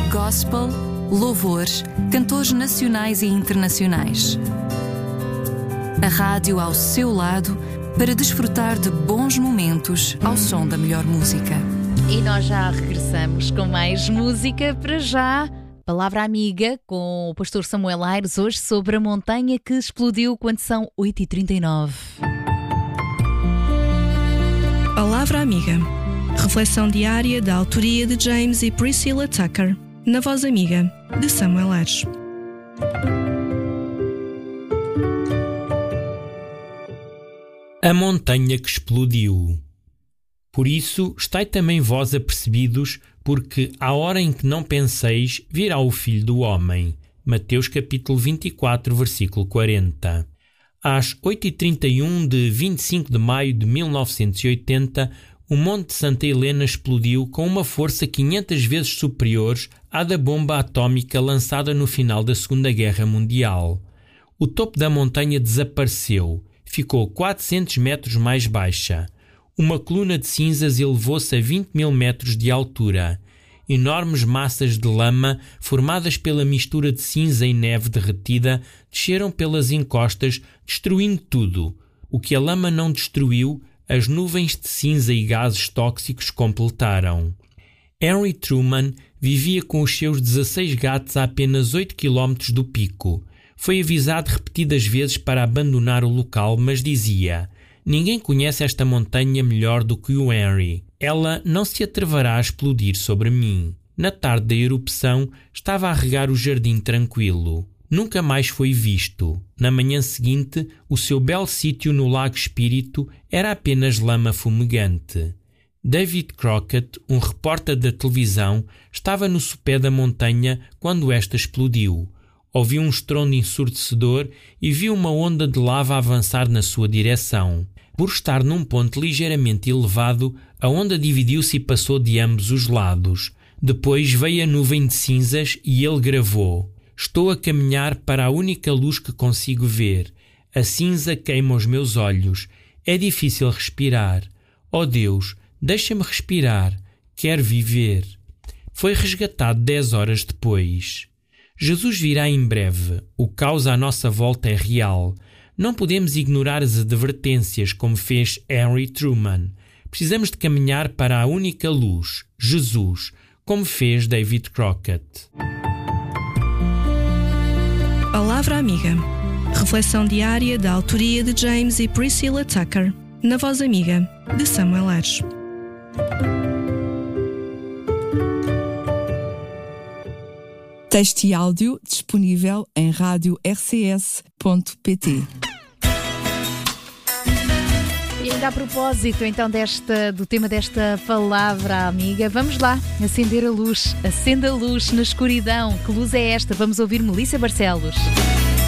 gospel, louvores, cantores nacionais e internacionais. A rádio ao seu lado para desfrutar de bons momentos ao som da melhor música. E nós já regressamos com mais música. Para já, Palavra Amiga com o pastor Samuel Aires, hoje sobre a montanha que explodiu quando são 8h39. Palavra Amiga. Reflexão diária da autoria de James e Priscilla Tucker, na voz amiga de Samuel Aires. A montanha que explodiu. Por isso, estai também vós apercebidos, porque à hora em que não penseis, virá o Filho do Homem. Mateus capítulo 24, versículo 40. Às 8h31 de 25 de maio de 1980, o Monte de Santa Helena explodiu com uma força 500 vezes superior à da bomba atómica lançada no final da Segunda Guerra Mundial. O topo da montanha desapareceu, ficou 400 metros mais baixa. Uma coluna de cinzas elevou-se a 20 mil metros de altura. Enormes massas de lama, formadas pela mistura de cinza e neve derretida, desceram pelas encostas, destruindo tudo. O que a lama não destruiu, as nuvens de cinza e gases tóxicos completaram. Harry Truman vivia com os seus 16 gatos a apenas 8 km do pico. Foi avisado repetidas vezes para abandonar o local, mas dizia: ninguém conhece esta montanha melhor do que o Henry. Ela não se atreverá a explodir sobre mim. Na tarde da erupção, estava a regar o jardim tranquilo. Nunca mais foi visto. Na manhã seguinte, o seu belo sítio no Lago Espírito era apenas lama fumegante. David Crockett, um repórter da televisão, estava no sopé da montanha quando esta explodiu. Ouviu um estrondo ensurdecedor e viu uma onda de lava avançar na sua direção. Por estar num ponto ligeiramente elevado, a onda dividiu-se e passou de ambos os lados. Depois veio a nuvem de cinzas e ele gravou: estou a caminhar para a única luz que consigo ver. A cinza queima os meus olhos. É difícil respirar. Oh Deus, deixa-me respirar. Quero viver. Foi resgatado 10 horas depois. Jesus virá em breve. O caos à nossa volta é real. Não podemos ignorar as advertências como fez Harry Truman. Precisamos de caminhar para a única luz, Jesus, como fez David Crockett. Palavra Amiga. Reflexão diária da autoria de James e Priscilla Tucker, na voz amiga de Samuel Aires. Texto e áudio disponível em radio-rcs.pt. E ainda a propósito então do tema desta palavra amiga, vamos lá acender a luz. Acenda a luz na escuridão. Que luz é esta? Vamos ouvir Melissa Barcelos.